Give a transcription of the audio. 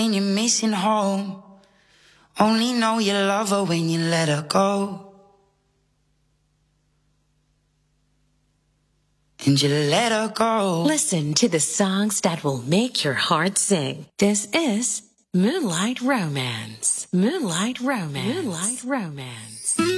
and you're missing home. Only know you love her when you let her go. And you let her go. Listen to the songs that will make your heart sing. This is Moonlight Romance. Moonlight Romance. Moonlight Romance.